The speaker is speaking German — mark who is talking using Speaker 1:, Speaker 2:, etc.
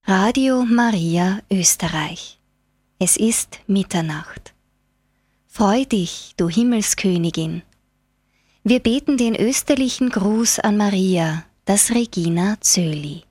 Speaker 1: Radio Maria Österreich. Es ist Mitternacht. Freu dich, du Himmelskönigin. Wir beten den österlichen Gruß an Maria, das Regina Coeli.